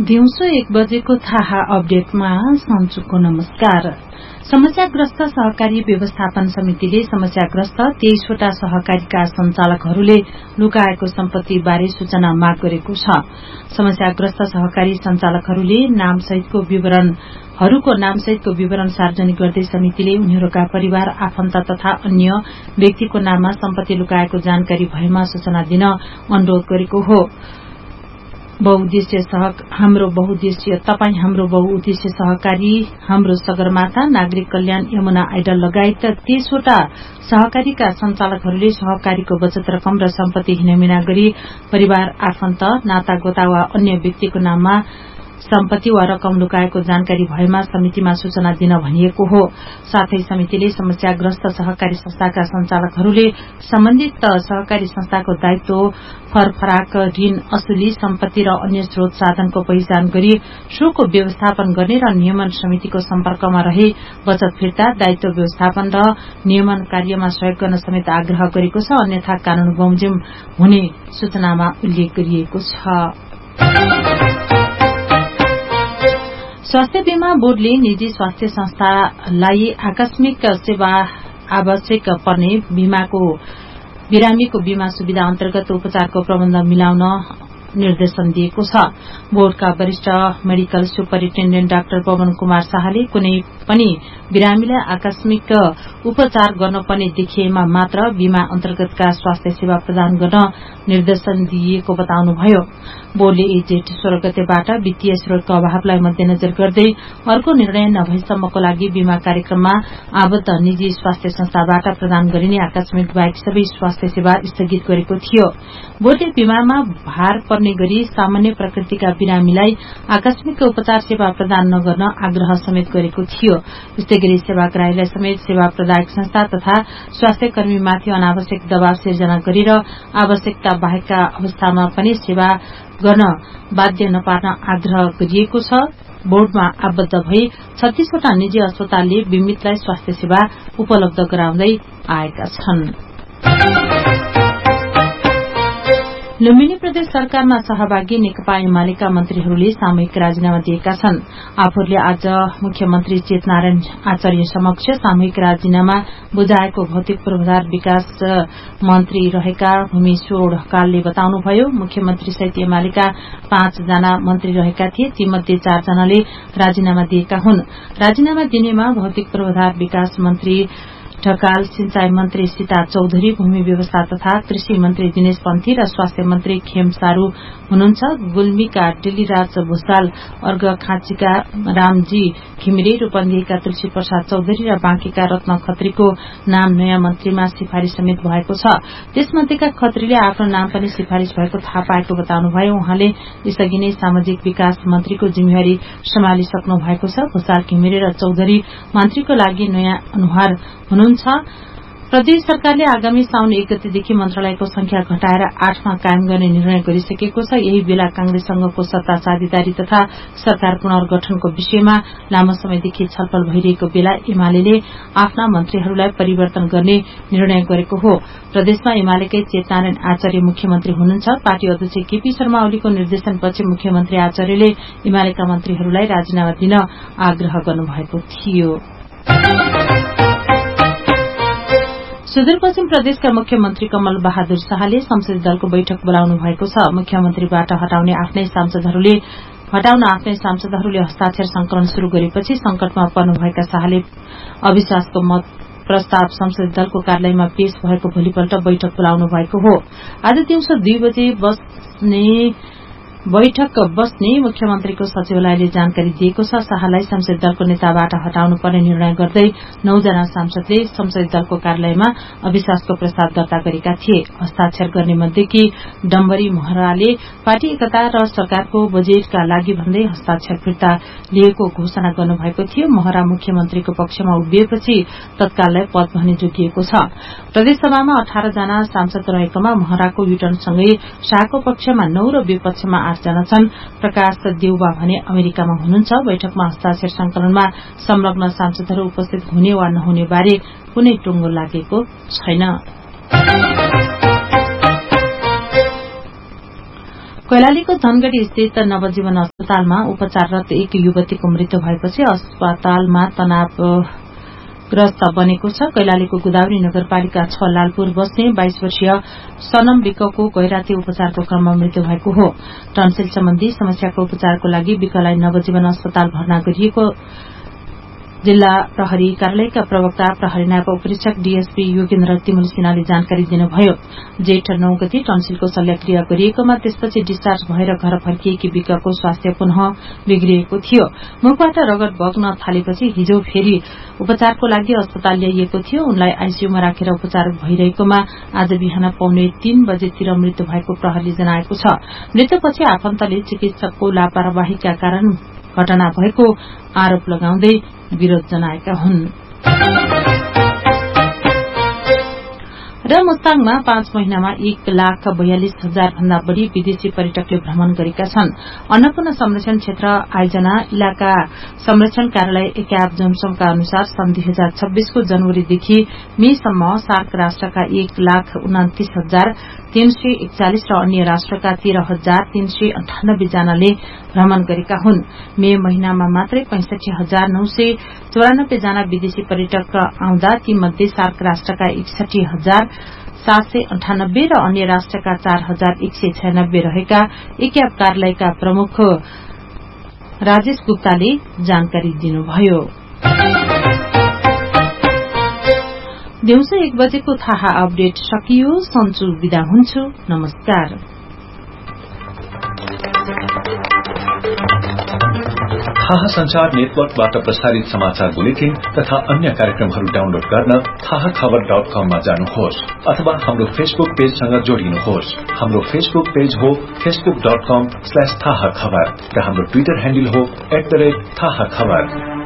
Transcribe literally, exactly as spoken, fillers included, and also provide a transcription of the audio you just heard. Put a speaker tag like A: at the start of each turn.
A: दिउँसो एक बजेको थाहा अपडेटमा सन्चुको नमस्कार। समस्याग्रस्त सहकारी व्यवस्थापन समितिले समस्याग्रस्त तेइसवटा सहकारीका संचालकहरूले लुकाएको सम्पत्ति बारे सूचना माग गरेको छ। समस्याग्रस्त सहकारी संचालकहरूले नामसहितको विवरणहरूको नामसहितको विवरण सार्वजनिक गर्दै समितिले उनीहरूका परिवार आफन्त तथा अन्य व्यक्तिको नाममा सम्पत्ति लुकाएको जानकारी भएमा सूचना दिन अनुरोध गरेको हो। बहुउद्देश्य सहक हाम्रो बहुउद्देश्य तपाई हाम्रो बहुउद्देश्य सहकारी हाम्रो सगरमाथा नागरिक कल्याण यमुना आइडल लगायत तेइसवटा सहकारीका संचालकहरूले सहकारीको बचत रकम र सम्पत्ति हिनामिना गरी परिवार आफन्त नातागोता वा अन्य व्यक्तिको नाममा सम्पत्ति वा रकम लुकाएको जानकारी भएमा समितिमा सूचना दिन भनिएको हो। साथै समितिले समस्याग्रस्त सहकारी संस्थाका संचालकहरूले सम्बन्धित सहकारी संस्थाको दायित्व फरफराक ऋण असुली सम्पत्ति र अन्य स्रोत साधनको पहिचान गरी सोको व्यवस्थापन गर्ने र नियमन समितिको सम्पर्कमा रहे बचत फिर्ता दायित्व व्यवस्थापन र नियमन कार्यमा सहयोग गर्न समेत आग्रह गरेको छ। अन्यथा कानून बमोजिम हुने सूचनामा उल्लेख गरिएको छ। स्वास्थ्य बीमा बोर्डले निजी स्वास्थ्य संस्थालाई आकस्मिक सेवा आवश्यक पर्ने बीमाको बिरामीको बीमा सुविधा अन्तर्गत उपचारको प्रबन्ध मिलाउन निर्देशन दिएको छ। बोर्डका वरिष्ठ medical superintendent doctor Pawan Kumar शाहले कुनै पनि बिरामीलाई आकस्मिक उपचार गर्नुपर्ने देखिएमा मात्र बीमा अन्तर्गतका स्वास्थ्य सेवा प्रदान गर्न निर्देशन दिइएको बताउनुभयो। बोर्डले जेठ सोह्र गतेबाट वित्तीय स्रोतको अभावलाई मध्यनजर गर्दै अर्को निर्णय नभएसम्मको लागि बीमा कार्यक्रममा आबद्ध निजी स्वास्थ्य संस्थाबाट प्रदान गरिने आकस्मिक बाहेक सबै स्वास्थ्य सेवा स्थगित गरेको थियो। बोर्डले बीमामा भार पर्ने गरी सामान्य प्रकृतिका बिरामीलाई आकस्मिक उपचार सेवा प्रदान नगर्न आग्रह समेत गरेको थियो। यस्तै गरी सेवाग्राहीलाई समेत सेवा प्रदायक संस्था तथा स्वास्थ्य कर्मीमाथि अनावश्यक दबाव सिर्जना गरेर आवश्यकता बाहेकका अवस्थामा पनि सेवा गर्न बाध्य नपार्न आग्रह गरिएको छ। बोर्डमा आबद्ध भई छत्तीसवटा निजी अस्पतालले बीमितलाई स्वास्थ्य सेवा उपलब्ध गराउँदै आएका छन्। लुम्बिनी प्रदेश सरकारमा सहभागी नेकपा एमालेका मन्त्रीहरूले सामूहिक राजीनामा दिएका छन्। आफूहरूले आज मुख्यमन्त्री चेतनारायण आचार्य समक्ष सामूहिक राजीनामा बुझाएको भौतिक पूर्वाधार विकास मन्त्री रहेका भूमेश्वर ढकालले बताउनुभयो। मुख्यमन्त्री सहित एमालेका पाँचजना मन्त्री रहेका थिए, तीमध्ये चारजनाले राजीनामा दिएका हुन्। राजीनामा दिनेमा भौतिक पूर्वाधार विकास मन्त्री ढकाल, सिंचाई मन्त्री सीता चौधरी, भूमि व्यवस्था तथा कृषि मन्त्री दिनेश पन्थी र स्वास्थ्य मन्त्री खेम सारू हुनुहुन्छ। गुल्मीका डिल्लीराज भूषाल, अर्घखाँचीका रामजी घिमिरे, रूपन्देहीका तुलसी प्रसाद चौधरी र बाँकीका रत्न खत्रीको नाम नयाँ मन्त्रीमा सिफारिश समेत भएको छ। त्यसमध्येका खत्रीले आफ्नो नाम पनि सिफारिश भएको थाहा पाएको बताउनुभयो। उहाँले यसअघि नै सामाजिक विकास मन्त्रीको जिम्मेवारी सम्हालिसक्नु भएको छ। भूषाल, घिमिरे र चौधरी मन्त्रीको लागि नयाँ अनुहार हुनुहुन्छ। प्रदेश सरकारले आगामी साउन एक गतेदेखि मन्त्रालयको संख्या घटाएर आठमा कायम गर्ने निर्णय गरिसकेको छ। यही बेला कांग्रेससँगको सत्ता साझेदारी तथा सरकार पुनर्गठनको विषयमा लामो समयदेखि छलफल भइरहेको बेला एमाले आफ्ना मन्त्रीहरूलाई परिवर्तन गर्ने निर्णय गरेको हो। प्रदेशमा एमालेकै चेतनारायण आचार्य मुख्यमन्त्री हुनुहुन्छ। पार्टी अध्यक्ष केपी शर्मा ओलीको निर्देशनपछि मुख्यमन्त्री आचार्यले एमालेका मन्त्रीहरूलाई राजीनामा दिन आग्रह गर्नुभएको थियो। सुदूरपश्चिम प्रदेशका मुख्यमन्त्री कमल बहादुर शाहले संसदीय दलको बैठक बोलाउनु भएको छ। मुख्यमन्त्रीबाट हटाउने आफ्नै सांसदहरूले हटाउन आफ्नै सांसदहरूले हस्ताक्षर संकलन शुरू गरेपछि संकटमा पर्नुभएका शाहले अविश्वासको मत प्रस्ताव संसदीय दलको कार्यालयमा पेश भएको भोलिपल्ट बैठक बोलाउनु भएको हो। आज दिउँसो दुई बजे बस्ने बैठक बस्ने मुख्यमन्त्रीको सचिवालयले जानकारी दिएको छ। शाहलाई संसदीय दलको नेताबाट हटाउनु पर्ने निर्णय गर्दै नौजना सांसदले संसदीय दलको कार्यालयमा अविश्वासको प्रस्ताव दर्ता गरेका थिए। हस्ताक्षर गर्ने मध्येकी डम्बरी महराले पार्टी एकता र सरकारको बजेटका लागि भन्दै हस्ताक्षर फिर्ता लिएको घोषणा गर्नुभएको थियो। महरा मुख्यमन्त्रीको पक्षमा उभिएपछि तत्काललाई पद भने जोगिएको छ। प्रदेशसभामा अठार जना सांसद रहेकोमा महराको युटर्नसँगै शाहको पक्षमा नौ र विपक्षमा आठजना छन्। प्रकाश देउबा भने अमेरिकामा हुनुहुन्छ। बैठकमा हस्ताक्षर संकलनमा संलग्न सांसदहरू उपस्थित हुने वा नहुने बारे कुनै टुङ्गो लागेको छैन। कैलालीको धनगढ़ी स्थित नवजीवन अस्पतालमा उपचाररत एक युवतीको मृत्यु भएपछि अस्पतालमा तनावग्रस्त बनेको छ। कैलालीको गोदावरी नगरपालिका छ लालपुर बस्ने बाइस वर्षीय सनम विकको गैराती उपचारको क्रममा मृत्यु भएको हो। टन्सिल सम्बन्धी समस्याको उपचारको लागि विकलाई नवजीवन अस्पताल भर्ना गरिएको जिल्ला प्रहरी कार्यालयका प्रवक्ता प्रहरी नायब उपरीक्षक डीएसपी योगेन्द्र तिमुल सिन्हाले जानकारी दिनुभयो। जेठ नौ गते टन्सिलको शल्यक्रिया गरिएकोमा त्यसपछि डिस्चार्ज भएर घर फर्किएकी विकको स्वास्थ्य पुनः बिग्रिएको थियो। मुखबाट रगत बग्न थालेपछि हिजो फेरि उपचारको लागि अस्पताल ल्याइएको थियो। उनलाई आईसीयूमा राखेर उपचार भइरहेकोमा आज बिहान पौने तीन बजेतिर मृत्यु भएको प्रहरीले जनाएको छ। मृत्युपछि आफन्तले चिकित्सकको लापरवाहीका कारण घटना भएको आरोप लगाउँदै विरोध जनाएका हुन्। र मुस्ताङमा पाँच महिनामा एक लाख बयालिस हजार भन्दा बढ़ी विदेशी पर्यटकले भ्रमण गरेका छन्। अन्नपूर्ण संरक्षण क्षेत्र आयोजना इलाका संरक्षण कार्यालय एक्याब जोमसोमका अनुसार सन् दुई हजार छब्बीसको जनवरीदेखि मेसम्म सार्क राष्ट्रका एक लाख उनातिस हजार तीन सय एकचालिस र अन्य राष्ट्रका तेह्र हजार तीन सय अन्ठानब्बे जनाले भ्रमण गरेका हुन्। मे महिनामा मात्रै पैंसठी हजार नौ सय चौरानब्बे जना विदेशी पर्यटक आउँदा तीमध्ये सार्क राष्ट्रका एकसठी हजार सात सय अन्ठानब्बे र अन्य राष्ट्रका चार हजार एक सय छयानब्बे रहेका एक्याब कार्यालयका प्रमुख राजेश गुप्ताले जानकारी दिनुभयो। दिउँसो एक बजेको थाहा अपडेट सकियो। सन्चु विदा हुन्छु। नमस्कार।
B: थाहा संचार नेटवर्कबाट प्रसारित समाचार बुलेटिन तथा अन्य कार्यक्रमहरू डाउनलोड गर्न थाहा खबर डट कममा जानुहोस् अथवा हाम्रो फेसबुक पेजसँग जोडिनुहोस्। हाम्रो फेसबुक पेज हो फेसबुक डट कम स्ल्याश थाहा खबर र हाम्रो ट्विटर ह्यान्डल हो एट द रेट थाहा खबर।